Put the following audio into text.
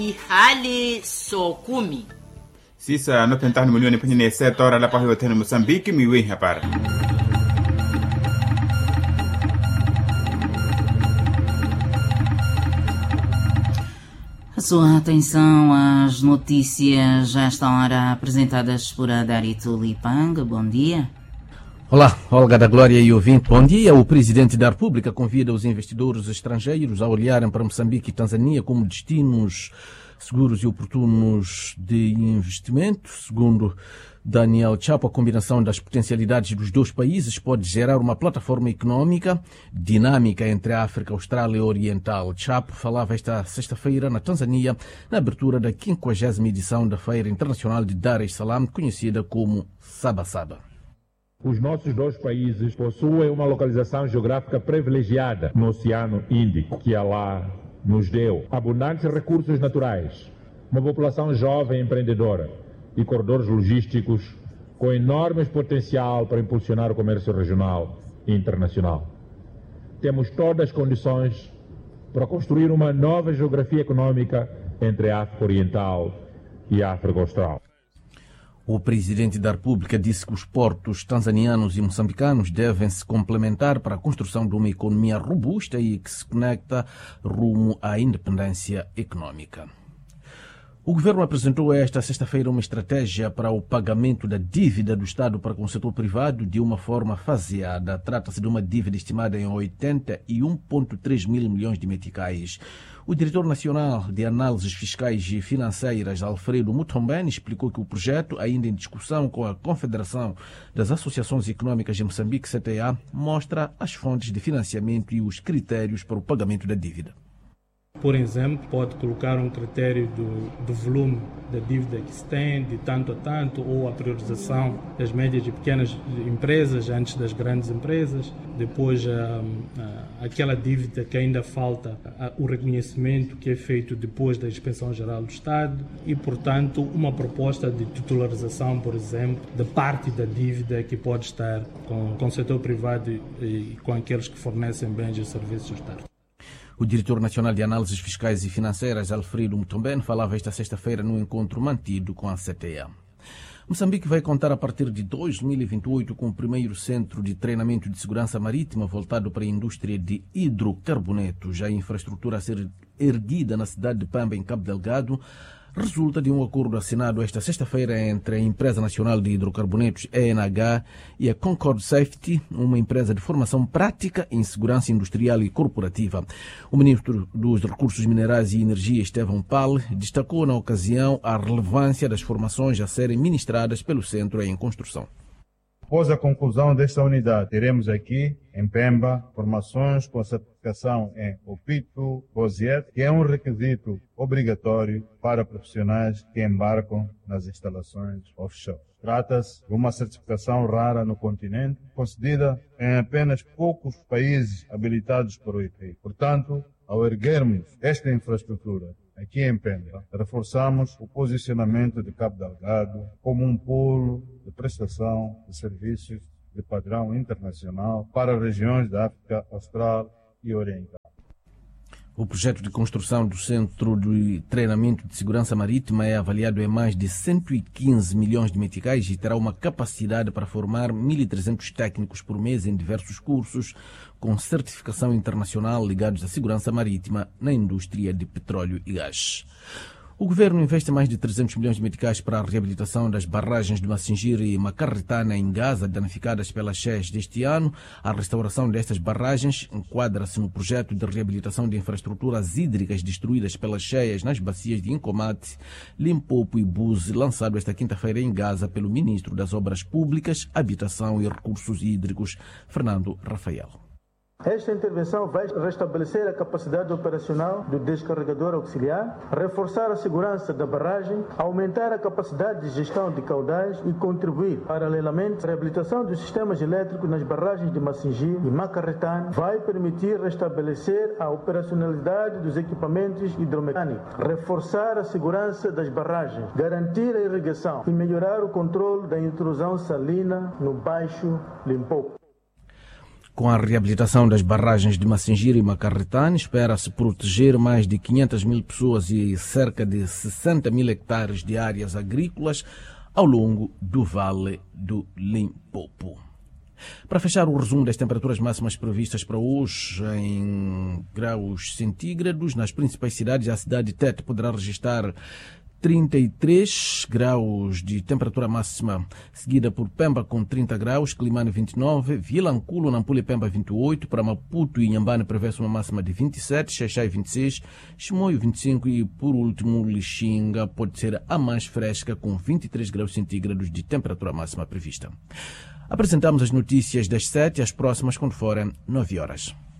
hali sokumi. Sisa nopentani milioni penye setora la pahiwa tena Mozambiki miwi hapara. A sua atenção às notícias já estão hora apresentadas por Adarito Lipang. Bom dia. Olá, Olga da Glória e ouvinte, bom dia. O Presidente da República convida os investidores estrangeiros a olharem para Moçambique e Tanzânia como destinos seguros e oportunos de investimento. Segundo Daniel Chapo, a combinação das potencialidades dos dois países pode gerar uma plataforma econômica dinâmica entre a África Austral e Oriental. Chapo falava esta sexta-feira na Tanzânia, na abertura da 50ª edição da Feira Internacional de Dar es Salaam, conhecida como Sabasaba. Os nossos dois países possuem uma localização geográfica privilegiada no Oceano Índico, que Allah nos deu abundantes recursos naturais, uma população jovem e empreendedora e corredores logísticos com enorme potencial para impulsionar o comércio regional e internacional. Temos todas as condições para construir uma nova geografia econômica entre a África Oriental e a África Austral. O Presidente da República disse que os portos tanzanianos e moçambicanos devem se complementar para a construção de uma economia robusta e que se conecta rumo à independência econômica. O Governo apresentou esta sexta-feira uma estratégia para o pagamento da dívida do Estado para com o setor privado de uma forma faseada. Trata-se de uma dívida estimada em 81,3 mil milhões de meticais. O diretor nacional de análises fiscais e financeiras, Alfredo Mutombeni, explicou que o projeto, ainda em discussão com a Confederação das Associações Econômicas de Moçambique, CTA, mostra as fontes de financiamento e os critérios para o pagamento da dívida. Por exemplo, pode colocar um critério do volume da dívida que se tem, de tanto a tanto, ou a priorização das médias e pequenas empresas antes das grandes empresas. Depois, aquela dívida que ainda falta, o reconhecimento que é feito depois da Inspeção Geral do Estado e, portanto, uma proposta de titularização, por exemplo, de parte da dívida que pode estar com o setor privado e com aqueles que fornecem bens e serviços ao Estado. O diretor nacional de análises fiscais e financeiras, Alfredo Mutombeni, falava esta sexta-feira no encontro mantido com a CTA. Moçambique vai contar a partir de 2028 com o primeiro centro de treinamento de segurança marítima voltado para a indústria de hidrocarbonetos. A infraestrutura a ser erguida na cidade de Pemba, em Cabo Delgado, resulta de um acordo assinado esta sexta-feira entre a Empresa Nacional de Hidrocarbonetos, ENH, e a Concord Safety, uma empresa de formação prática em segurança industrial e corporativa. O ministro dos Recursos Minerais e Energia, Estevão Pal, destacou na ocasião a relevância das formações a serem ministradas pelo centro em construção. Após a conclusão desta unidade, teremos aqui, em Pemba, formações com a certificação em OPITO, BOSIET, que é um requisito obrigatório para profissionais que embarcam nas instalações offshore. Trata-se de uma certificação rara no continente, concedida em apenas poucos países habilitados por o IPI. Portanto, ao erguermos esta infraestrutura aqui em Pemba, reforçamos o posicionamento de Cabo Delgado como um polo de prestação de serviços de padrão internacional para regiões da África Austral e Oriental. O projeto de construção do Centro de Treinamento de Segurança Marítima é avaliado em mais de 115 milhões de meticais e terá uma capacidade para formar 1.300 técnicos por mês em diversos cursos com certificação internacional ligados à segurança marítima na indústria de petróleo e gás. O governo investe mais de 300 milhões de meticais para a reabilitação das barragens de Massingiri e Macarretana em Gaza, danificadas pelas cheias deste ano. A restauração destas barragens enquadra-se no projeto de reabilitação de infraestruturas hídricas destruídas pelas cheias nas bacias de Incommate, Limpopo e Buzi, lançado esta quinta-feira em Gaza pelo ministro das Obras Públicas, Habitação e Recursos Hídricos, Fernando Rafael. Esta intervenção vai restabelecer a capacidade operacional do descarregador auxiliar, reforçar a segurança da barragem, aumentar a capacidade de gestão de caudais e contribuir, paralelamente, à reabilitação dos sistemas elétricos nas barragens de Massingiri e Macarretane. Vai permitir restabelecer a operacionalidade dos equipamentos hidromecânicos, reforçar a segurança das barragens, garantir a irrigação e melhorar o controle da intrusão salina no Baixo Limpopo. Com a reabilitação das barragens de Massingira e Macarretane, espera-se proteger mais de 500 mil pessoas e cerca de 60 mil hectares de áreas agrícolas ao longo do Vale do Limpopo. Para fechar o resumo das temperaturas máximas previstas para hoje em graus centígrados, nas principais cidades, a cidade de Tete poderá registrar 33 graus de temperatura máxima, seguida por Pemba com 30 graus, Climane 29, Vilanculo, Nampula e Pemba 28, para Maputo e Inhambane prevê-se uma máxima de 27, Xaixai 26, Chimoio 25 e, por último, Lixinga pode ser a mais fresca com 23 graus centígrados de temperatura máxima prevista. Apresentamos as notícias das 7 às próximas quando forem 9 horas.